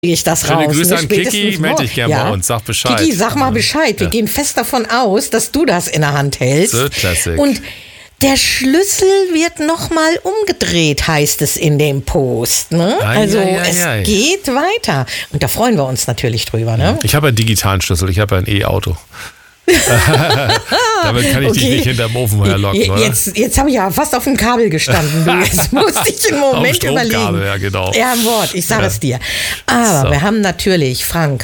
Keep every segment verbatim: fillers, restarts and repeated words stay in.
ich das Schöne raus. Grüße ne? an Kiki, melde dich gerne ja. bei uns, sag Bescheid. Kiki, sag mal Bescheid. Wir ja. gehen fest davon aus, dass du das in der Hand hältst. So klassisch. Und der Schlüssel wird nochmal umgedreht, heißt es in dem Post. Ne? Ei, also ei, ei, es ei. geht weiter. Und da freuen wir uns natürlich drüber. Ne? Ich habe einen digitalen Schlüssel, ich habe ein E-Auto. Damit kann ich Okay. dich nicht hinterm Ofen herlocken, oder? Jetzt, jetzt habe ich ja fast auf dem Kabel gestanden. Du. Jetzt musste ich einen Moment Auf dem Stromkabel, überlegen. ja, genau. Ja, ein Wort, ich sage Ja. es dir. Aber So. wir haben natürlich, Frank,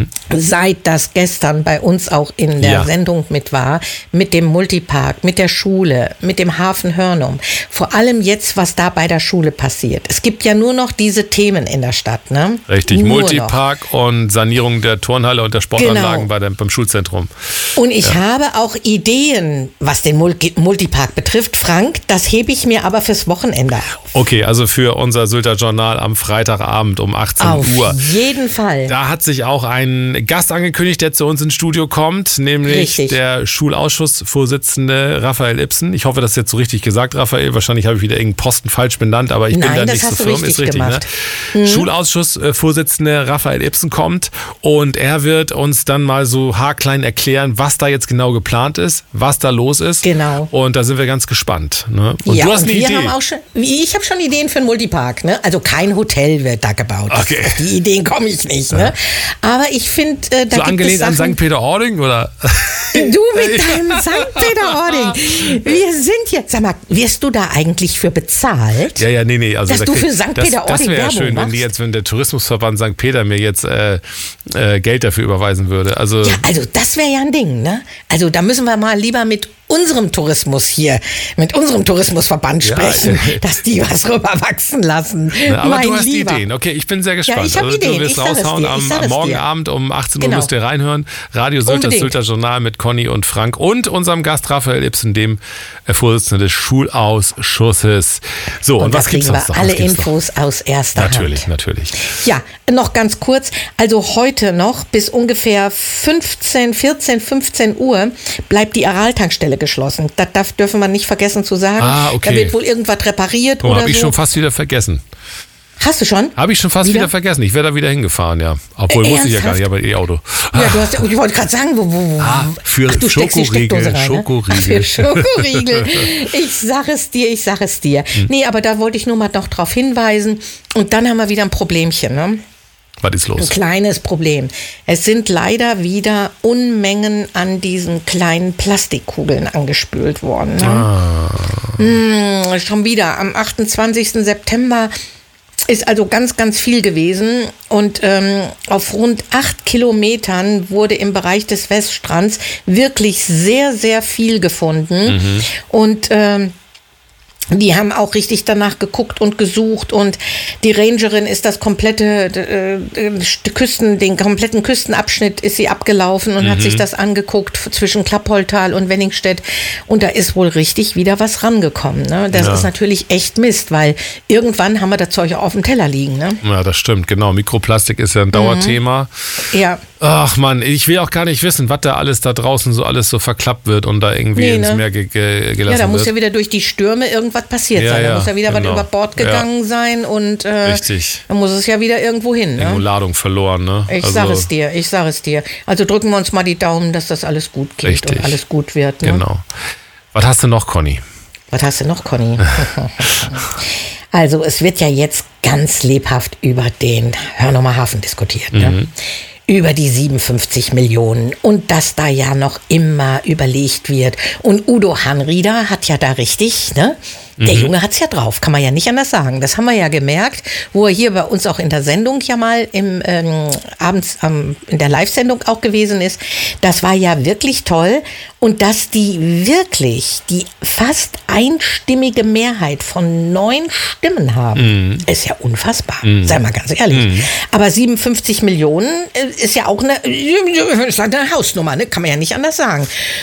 seit das gestern bei uns auch in der Ja. Sendung mit war, mit dem Multipark, mit der Schule, mit dem Hafen Hörnum, vor allem jetzt, was da bei der Schule passiert. Es gibt ja nur noch diese Themen in der Stadt, ne? Richtig, Nur Multipark und Sanierung der Turnhalle und der Sportanlagen Genau. bei dem, beim Schulzentrum. noch. Und ich habe auch Ideen, was den Multi- Multipark betrifft, Frank, das hebe ich mir aber fürs Wochenende auf. Okay, also für unser Sylter Journal am Freitagabend um achtzehn Auf Uhr. jeden Fall. Da hat sich auch ein Gast angekündigt, der zu uns ins Studio kommt, nämlich Richtig. der Schulausschussvorsitzende Raphael Ibsen. Ich hoffe, das ist jetzt so richtig gesagt, Raphael. Wahrscheinlich habe ich wieder irgendeinen Posten falsch benannt, aber ich Nein, bin da das nicht so hast du firm. richtig Ist richtig, gemacht. ne? Schulausschussvorsitzende Raphael Ibsen kommt und er wird uns dann mal so haarklein erklären, was da jetzt genau geplant ist, was da los ist. Genau. Und da sind wir ganz gespannt. Ne? Und ja, du hast und eine wir Idee. haben auch schon, ich habe schon Ideen für einen Multipark, ne? Also kein Hotel wird da gebaut. Okay. Auf die Ideen komme ich nicht, ne? Aber ich finde, äh, da so gibt angelehnt es an Sachen, Sankt Peter-Ording, oder? Du mit deinem Sankt Peter-Ording. Wir sind jetzt, sag mal, wirst du da eigentlich für bezahlt? Ja, ja, nee, nee. Also Dass da du krieg- für Sankt das, Peter-Ording Das wäre ja Werbung schön, wenn, machst. die jetzt, wenn der Tourismusverband Sankt Peter mir jetzt äh, äh, Geld dafür überweisen würde. Also Ja, also das wäre ja ein Ding, ne? Also da müssen wir mal lieber mit unserem Tourismus hier, mit unserem Tourismusverband Ja, sprechen, äh, dass die was rüber wachsen lassen. Na, aber mein du hast Lieber. Ideen. Okay, ich bin sehr gespannt. ich hab also, Ideen. Du wirst Ich sag es raushauen dir. Ich am, sag am es morgen dir. Abend um achtzehn Uhr Genau. müsst ihr reinhören. Radio Sylter, Unbedingt. Sylter Journal mit Conny und Frank und unserem Gast Raphael Ibsen, dem äh, Vorsitzenden des Schulausschusses. So, und, Und da was gibt's kriegen wir sonst noch? alle Was gibt's noch? Infos aus erster Natürlich, Hand. natürlich. Ja, noch ganz kurz. Also heute noch bis ungefähr fünfzehn, vierzehn, fünfzehn Uhr bleibt die Araltankstelle geschlossen. Das darf, dürfen wir nicht vergessen zu sagen. Ah, okay. Da wird wohl irgendwas repariert Guck mal, oder habe ich so. schon fast wieder vergessen. Hast du schon? Habe ich schon fast wieder, Wieder? vergessen. Ich wäre da wieder hingefahren, ja. Obwohl, Äh, muss ich ja gar ernsthaft? nicht, aber E-Auto. Ja, du hast, ich wollte gerade sagen, wo, wo, wo. Ah, für Ach, du steckst die Schokoriegel, Steckdose rein, ne? Schokoriegel. Ach, für Schokoriegel. Ich sag es dir, ich sag es dir. Hm. Nee, aber da wollte ich nur mal noch drauf hinweisen. Und dann haben wir wieder ein Problemchen, ne? Was ist los? Ein kleines Problem. Es sind leider wieder Unmengen an diesen kleinen Plastikkugeln angespült worden. Ne? Ah. Hm, schon wieder am achtundzwanzigsten September ist also ganz, ganz viel gewesen. Und ähm, auf rund acht Kilometern wurde im Bereich des Weststrands wirklich sehr, sehr viel gefunden. Mhm. Und ähm, die haben auch richtig danach geguckt und gesucht und die Rangerin ist das komplette äh, Küsten, den kompletten Küstenabschnitt ist sie abgelaufen und Mhm. hat sich das angeguckt zwischen Klappoltal und Wenningstedt und da ist wohl richtig wieder was rangekommen. Ne? Das Ja. ist natürlich echt Mist, weil irgendwann haben wir das Zeug auch auf dem Teller liegen. Ne? Ja, das stimmt, genau. Mikroplastik ist ja ein Dauerthema. Ja. Ach Mann, ich will auch gar nicht wissen, was da alles da draußen so alles so verklappt wird und da irgendwie Nee, ins ne? Meer ge ge gelassen Ja, da muss wird. ja wieder durch die Stürme irgendwas passiert Ja, sein. Da ja, muss ja wieder genau. was über Bord gegangen sein und äh, Richtig. dann muss es ja wieder irgendwo hin. Irgendwo Ne? Ladung verloren, ne? Ich Also, sag es dir, ich sag es dir. Also drücken wir uns mal die Daumen, dass das alles gut geht Richtig. und alles gut wird. Ne? Genau. Was hast du noch, Conny? Was hast du noch, Conny? Also es wird ja jetzt ganz lebhaft über den Hörnumer Hafen diskutiert. Ne? Mhm. Über die siebenundfünfzig Millionen und dass da ja noch immer überlegt wird. Und Udo Hanrieder hat ja da richtig, ne? Der Mhm. Junge hat's ja drauf, kann man ja nicht anders sagen. Das haben wir ja gemerkt, wo er hier bei uns auch in der Sendung ja mal im ähm, abends ähm, in der Live-Sendung auch gewesen ist. Das war ja wirklich toll. Und dass die wirklich die fast einstimmige Mehrheit von neun Stimmen haben, Mhm. ist ja unfassbar. Sei mal ganz ehrlich. Aber siebenundfünfzig Millionen äh, ist ja auch eine, ist eine Hausnummer, ne? Kann man ja nicht anders sagen.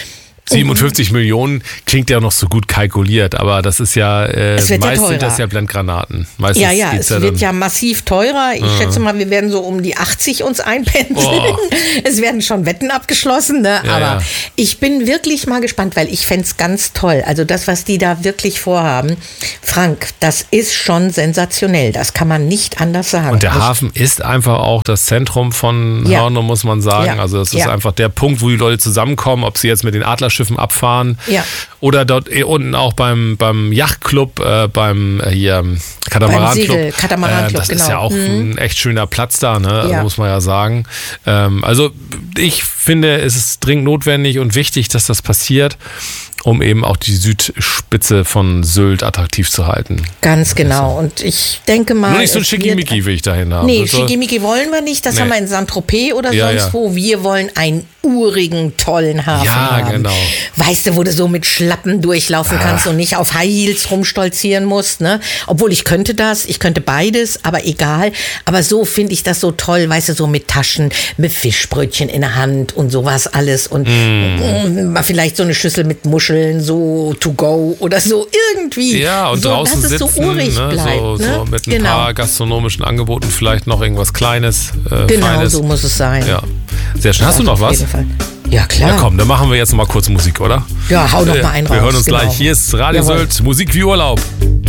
siebenundfünfzig mhm. Millionen klingt ja noch so gut kalkuliert, aber das ist ja, äh, es wird meist ja sind das ja Blendgranaten. Meistens ja, ja, es ja wird ja massiv teurer. Ich ah. schätze mal, wir werden so um die achtzig uns einpendeln. Oh. Es werden schon Wetten abgeschlossen, ne? Ja, aber ja. ich bin wirklich mal gespannt, weil ich fände es ganz toll. Also das, was die da wirklich vorhaben, Frank, das ist schon sensationell. Das kann man nicht anders sagen. Und der Hafen ist einfach auch das Zentrum von ja. Hörnum, muss man sagen. Ja. Also das ist ja. einfach der Punkt, wo die Leute zusammenkommen, ob sie jetzt mit den Adlerschiffen abfahren ja. oder dort unten auch beim, beim Yachtclub, äh, beim äh, hier Katamaran-Club. Beim Katamaran-Club, äh, das genau. ist ja auch mhm. ein echt schöner Platz da, ne? Also ja. muss man ja sagen. Ähm, also ich finde, es ist dringend notwendig und wichtig, dass das passiert, um eben auch die Südspitze von Sylt attraktiv zu halten. Ganz genau. Und ich denke mal... Nur nicht so ein Schickimicki will ich dahin haben. Nee, Schickimicki wollen wir nicht. Das nee. haben wir in Saint-Tropez oder ja, sonst ja. wo. Wir wollen einen urigen, tollen Hafen ja, haben. Genau. Weißt du, wo du so mit Schlappen durchlaufen ah. kannst und nicht auf High Heels rumstolzieren musst. Ne? Obwohl ich könnte das, ich könnte beides, aber egal. Aber so finde ich das so toll, weißt du, so mit Taschen, mit Fischbrötchen in der Hand und sowas alles. Und mm. mal vielleicht so eine Schüssel mit Muscheln, so to go oder so irgendwie. Ja, und so, draußen dass es sitzen, so urig ne? bleibt. So, ne? so mit ein genau. paar gastronomischen Angeboten, vielleicht noch irgendwas Kleines, äh, Genau, Feines. so muss es sein. Ja, sehr schön. Hast du noch was? Auf jeden Fall. Ja, klar. Ja, komm, dann machen wir jetzt mal kurz Musik, oder? Ja, hau noch mal einen raus. Wir hören uns genau. gleich. Hier ist Radio Jawohl. Sylt, Musik wie Urlaub.